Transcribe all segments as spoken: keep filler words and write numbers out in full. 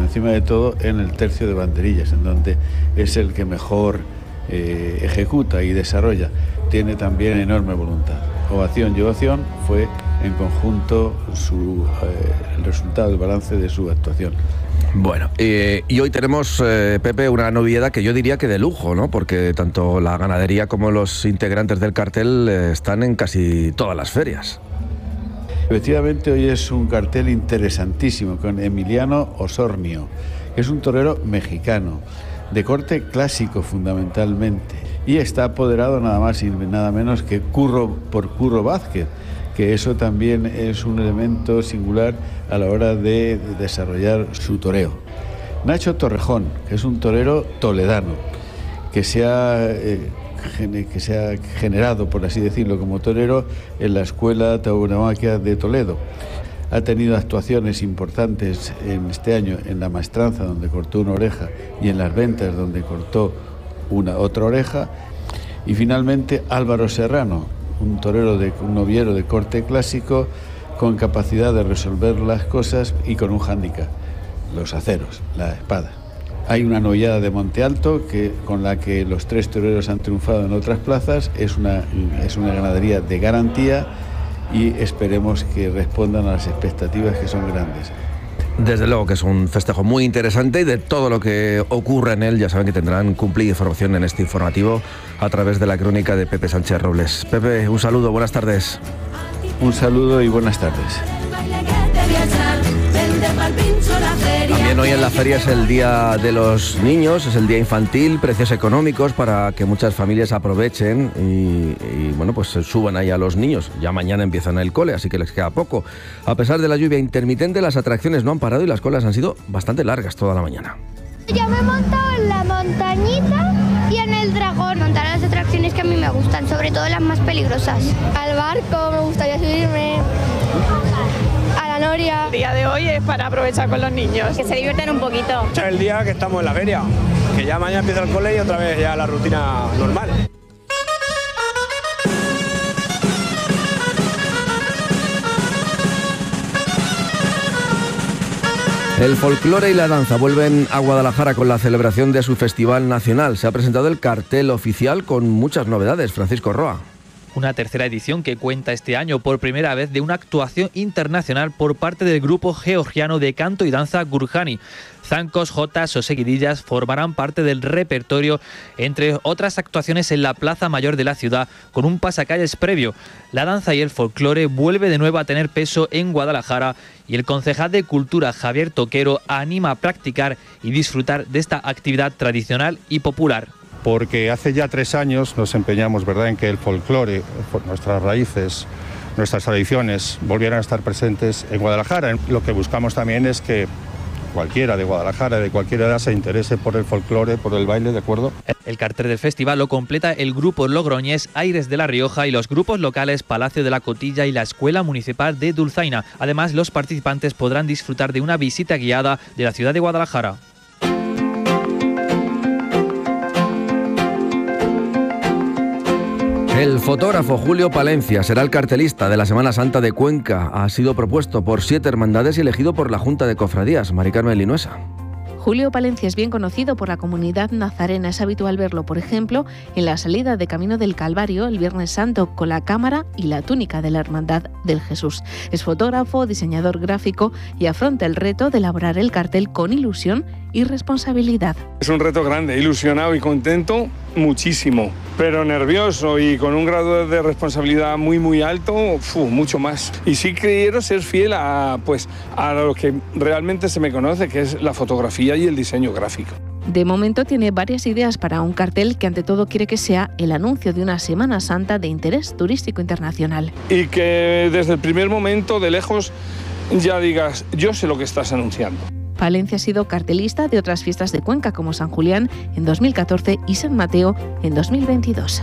encima de todo en el tercio de banderillas, en donde es el que mejor eh, ejecuta y desarrolla. Tiene también enorme voluntad. Ovación y ovación fue en conjunto su, eh, el resultado, el balance de su actuación. Bueno, eh, y hoy tenemos, eh, Pepe, una novedad que yo diría que de lujo, ¿no? Porque tanto la ganadería como los integrantes del cartel eh, están en casi todas las ferias. Efectivamente, hoy es un cartel interesantísimo con Emiliano Osornio, que es un torero mexicano, de corte clásico fundamentalmente, y está apoderado nada más y nada menos que Curro por Curro Vázquez, que eso también es un elemento singular a la hora de desarrollar su toreo. Nacho Torrejón, que es un torero toledano, que se ha, eh, que se ha generado, por así decirlo, como torero en la Escuela Tauromaquia de Toledo. Ha tenido actuaciones importantes en este año en la Maestranza, donde cortó una oreja, y en las Ventas, donde cortó una otra oreja. Y finalmente Álvaro Serrano, un torero, de un noviero de corte clásico, con capacidad de resolver las cosas y con un hándicap, los aceros, la espada. Hay una novillada de Monte Alto que, con la que los tres toreros han triunfado en otras plazas. Es una, es una ganadería de garantía y esperemos que respondan a las expectativas, que son grandes. Desde luego que es un festejo muy interesante, y de todo lo que ocurre en él ya saben que tendrán cumplida información en este informativo a través de la crónica de Pepe Sánchez Robles. Pepe, un saludo, buenas tardes. Un saludo y buenas tardes. También hoy en la feria es el Día de los Niños, es el Día Infantil, precios económicos para que muchas familias aprovechen y, y bueno, pues suban ahí a los niños. Ya mañana empiezan el cole, así que les queda poco. A pesar de la lluvia intermitente, las atracciones no han parado y las colas han sido bastante largas toda la mañana. Yo me he montado en la montañita y en el dragón. Montar las atracciones que a mí me gustan, sobre todo las más peligrosas. Al barco me gustaría subirme. A la noria. El día de hoy es para aprovechar con los niños, que se diviertan un poquito. Es el día que estamos en la feria, que ya mañana empieza el cole y otra vez ya la rutina normal. El folclore y la danza vuelven a Guadalajara con la celebración de su Festival Nacional. Se ha presentado el cartel oficial con muchas novedades. Francisco Roa. Una tercera edición que cuenta este año por primera vez de una actuación internacional por parte del grupo georgiano de canto y danza Gurjani. Zancos, jotas o seguidillas formarán parte del repertorio, entre otras actuaciones en la Plaza Mayor de la ciudad, con un pasacalles previo. La danza y el folclore vuelve de nuevo a tener peso en Guadalajara y el concejal de Cultura, Javier Toquero, anima a practicar y disfrutar de esta actividad tradicional y popular. Porque hace ya tres años nos empeñamos, ¿verdad?, en que el folclore, nuestras raíces, nuestras tradiciones volvieran a estar presentes en Guadalajara. Lo que buscamos también es que cualquiera de Guadalajara, de cualquier edad, se interese por el folclore, por el baile, ¿de acuerdo? El cartel del festival lo completa el grupo logroñés Aires de La Rioja y los grupos locales Palacio de la Cotilla y la Escuela Municipal de Dulzaina. Además, los participantes podrán disfrutar de una visita guiada de la ciudad de Guadalajara. El fotógrafo Julio Palencia será el cartelista de la Semana Santa de Cuenca. Ha sido propuesto por siete hermandades y elegido por la Junta de Cofradías. Mari Carmen Linuesa. Julio Palencia es bien conocido por la comunidad nazarena. Es habitual verlo, por ejemplo, en la salida de Camino del Calvario el Viernes Santo con la cámara y la túnica de la Hermandad del Jesús. Es fotógrafo, diseñador gráfico y afronta el reto de elaborar el cartel con ilusión y responsabilidad. Es un reto grande, ilusionado y contento muchísimo, pero nervioso y con un grado de responsabilidad muy muy alto, uf, mucho más. Y sí quiero ser fiel a, pues, a lo que realmente se me conoce, que es la fotografía y el diseño gráfico. De momento tiene varias ideas para un cartel que ante todo quiere que sea el anuncio de una Semana Santa de interés turístico internacional. Y que desde el primer momento, de lejos, ya digas, yo sé lo que estás anunciando. Palencia ha sido cartelista de otras fiestas de Cuenca como San Julián en dos mil catorce y San Mateo en dos mil veintidós.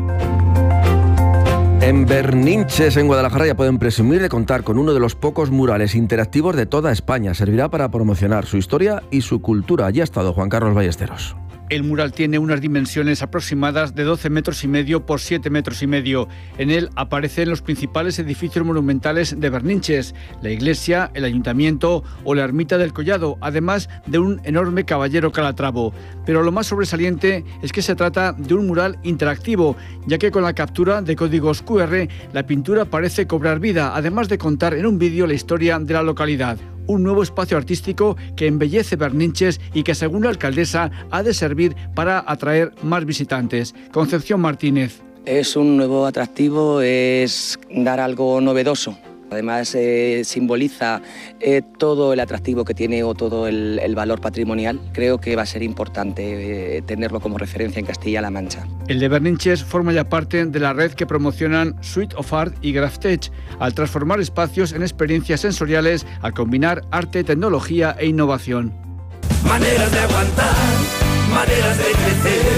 En Berninches, en Guadalajara, ya pueden presumir de contar con uno de los pocos murales interactivos de toda España. Servirá para promocionar su historia y su cultura. Allí ha estado Juan Carlos Ballesteros. El mural tiene unas dimensiones aproximadas de doce metros y medio por siete metros y medio. En él aparecen los principales edificios monumentales de Berninches, la iglesia, el ayuntamiento o la ermita del Collado, además de un enorme caballero calatravo. Pero lo más sobresaliente es que se trata de un mural interactivo, ya que con la captura de códigos cu erre la pintura parece cobrar vida, además de contar en un vídeo la historia de la localidad. Un nuevo espacio artístico que embellece Berninches y que, según la alcaldesa, ha de servir para atraer más visitantes. Concepción Martínez. Es un nuevo atractivo, es dar algo novedoso. Además, eh, simboliza eh, todo el atractivo que tiene o todo el, el valor patrimonial. Creo que va a ser importante eh, tenerlo como referencia en Castilla-La Mancha. El de Berninches forma ya parte de la red que promocionan Suite of Art y Graftech, al transformar espacios en experiencias sensoriales, al combinar arte, tecnología e innovación. Maneras de aguantar, maneras de crecer,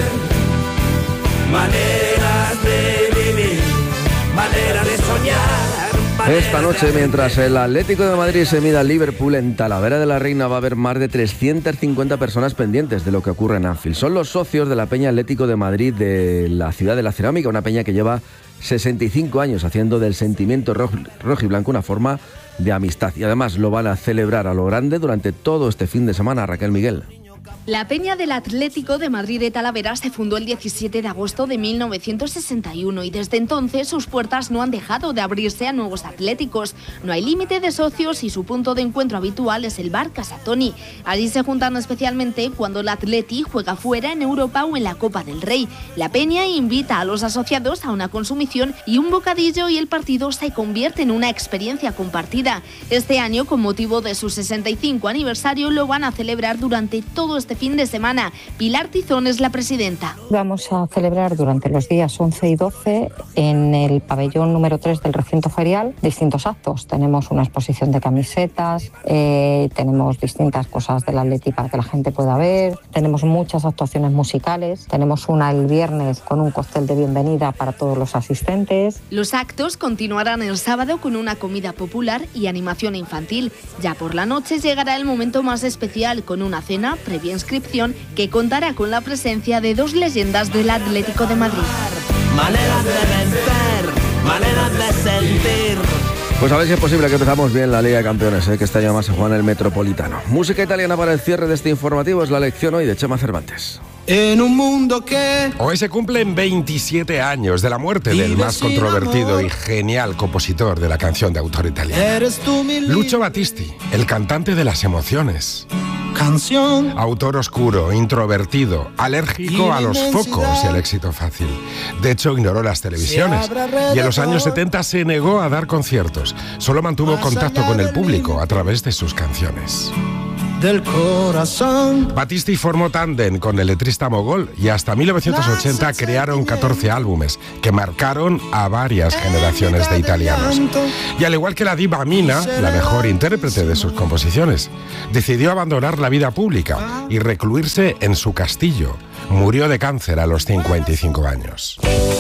maneras de vivir, maneras de soñar. Esta noche, mientras el Atlético de Madrid se mida al Liverpool en Talavera de la Reina, va a haber más de trescientas cincuenta personas pendientes de lo que ocurre en Anfield. Son los socios de la Peña Atlético de Madrid de la ciudad de la cerámica, una peña que lleva sesenta y cinco años haciendo del sentimiento rojo, rojo y blanco una forma de amistad. Y además lo van a celebrar a lo grande durante todo este fin de semana. Raquel Miguel. La Peña del Atlético de Madrid de Talavera se fundó el diecisiete de agosto de mil novecientos sesenta y uno y desde entonces sus puertas no han dejado de abrirse a nuevos atléticos. No hay límite de socios y su punto de encuentro habitual es el bar Casa Toni. Allí se juntan especialmente cuando el Atleti juega fuera en Europa o en la Copa del Rey. La Peña invita a los asociados a una consumición y un bocadillo y el partido se convierte en una experiencia compartida. Este año, con motivo de su sesenta y cinco aniversario, lo van a celebrar durante todo este fin de semana. Pilar Tizón es la presidenta. Vamos a celebrar durante los días once y doce en el pabellón número tres del recinto ferial distintos actos. Tenemos una exposición de camisetas, eh, tenemos distintas cosas del Atleti para que la gente pueda ver, tenemos muchas actuaciones musicales, tenemos una el viernes con un cóctel de bienvenida para todos los asistentes. Los actos continuarán el sábado con una comida popular y animación infantil. Ya por la noche llegará el momento más especial con una cena previa inscripción que contará con la presencia de dos leyendas del Atlético de Madrid. Maneras de vencer, maneras de sentir. Pues a ver si es posible que empezamos bien la Liga de Campeones, ¿eh? Que este año más se juega en el Metropolitano. Música italiana para el cierre de este informativo es la lección hoy de Chema Cervantes. En un mundo que... Hoy se cumplen veintisiete años de la muerte del más controvertido y genial compositor de la canción de autor italiano, Lucio Battisti, el cantante de las emociones. Canción. Autor oscuro, introvertido, alérgico a los focos y al éxito fácil. De hecho, ignoró las televisiones y en los años setenta se negó a dar conciertos. Solo mantuvo contacto con el público a través de sus canciones. Del corazón. Battisti formó tándem con el letrista mogol y hasta mil novecientos ochenta crearon catorce álbumes que marcaron a varias generaciones de italianos. Y al igual que la diva Mina, la mejor intérprete de sus composiciones, decidió abandonar la vida pública y recluirse en su castillo. Murió de cáncer a los cincuenta y cinco años.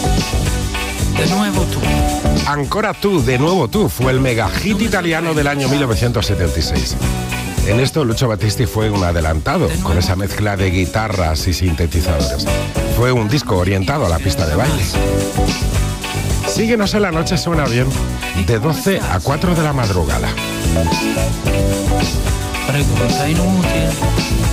De nuevo tú. Ancora tú, de nuevo tú, fue el mega hit italiano del año mil novecientos setenta y seis. En esto Lucio Battisti fue un adelantado, con esa mezcla de guitarras y sintetizadores. Fue un disco orientado a la pista de baile. Síguenos en La Noche Suena Bien, de doce a cuatro de la madrugada. Pregunta inútil.